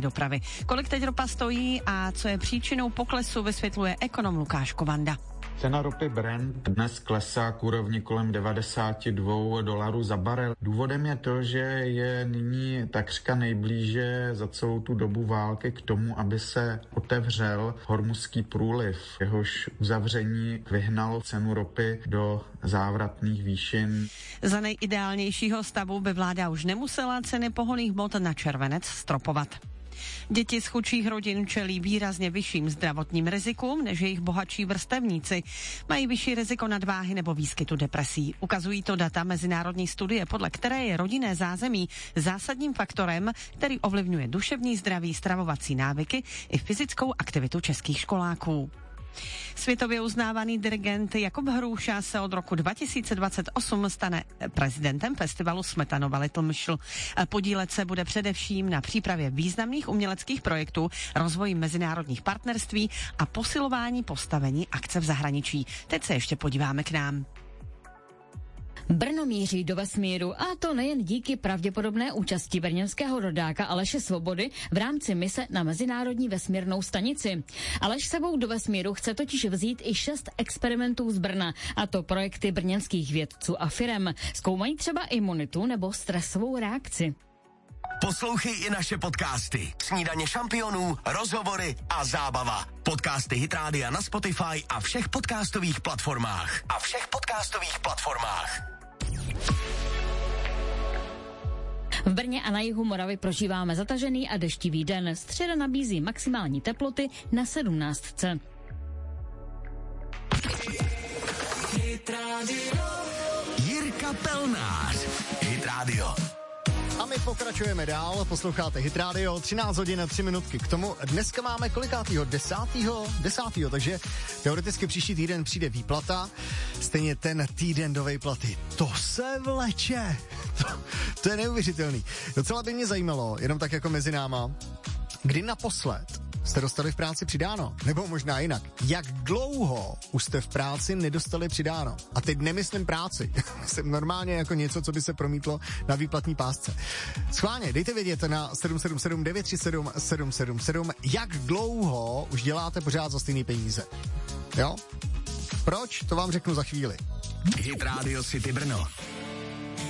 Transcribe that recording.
letecké dopravy. Kolik teď ropa stojí a co je příčinou poklesu, vysvětluje ekonom Lukáš Kovanda. Cena ropy Brent dnes klesá k úrovni kolem $92 za barel. Důvodem je to, že je nyní takřka nejblíže za celou tu dobu války k tomu, aby se otevřel Hormuzský průliv. Jehož uzavření vyhnalo cenu ropy do závratných výšin. Za nejideálnějšího stavu by vláda už nemusela ceny pohonných hmot na červenec stropovat. Děti z chudších rodin čelí výrazně vyšším zdravotním rizikům než jejich bohatší vrstevníci. Mají vyšší riziko nadváhy nebo výskytu depresí. Ukazují to data mezinárodní studie, podle které je rodinné zázemí zásadním faktorem, který ovlivňuje duševní zdraví, stravovací návyky i fyzickou aktivitu českých školáků. Světově uznávaný dirigent Jakub Hruša se od roku 2028 stane prezidentem festivalu Smetanova Little Mysl. Podílet se bude především na přípravě významných uměleckých projektů, rozvoji mezinárodních partnerství a posilování postavení akce v zahraničí. Teď se ještě podíváme k nám. Brno míří do vesmíru, a to nejen díky pravděpodobné účasti brněnského rodáka Aleše Svobody v rámci mise na Mezinárodní vesmírnou stanici. Aleš sebou do vesmíru chce totiž vzít i 6 experimentů z Brna, a to projekty brněnských vědců a firem. Zkoumají třeba imunitu nebo stresovou reakci. Poslouchej i naše podcasty. Snídaně šampionů, rozhovory a zábava. Podcasty Hit Rádia na Spotify a všech podcastových platformách. V Brně a na jihu Moravy prožíváme zatažený a deštivý den. Středa nabízí maximální teploty na 17. Jirka Pelnář. Hit Radio. A my pokračujeme dál, posloucháte Hit Radio, 13 hodin a 3 minutky k tomu. Dneska máme kolikátýho? 10. Takže teoreticky příští týden přijde výplata, stejně ten týden do výplaty. To se vleče, to je neuvěřitelný. Docela by mě zajímalo, jenom tak jako mezi náma, kdy naposled jste dostali v práci přidáno? Nebo možná jinak, jak dlouho už jste v práci nedostali přidáno? A teď nemyslím práci, myslím normálně jako něco, co by se promítlo na výplatní pásce. Schválně, dejte vědět na 777 937 777, jak dlouho už děláte pořád za stejný peníze. Jo? Proč? To vám řeknu za chvíli. Hit Radio City Brno.